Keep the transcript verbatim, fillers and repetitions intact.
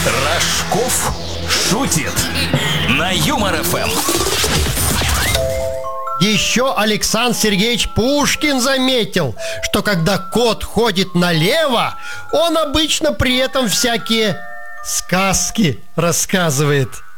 Рожков шутит на Юмор эф эм. Еще Александр Сергеевич Пушкин заметил, что когда кот ходит налево, он обычно при этом всякие сказки рассказывает.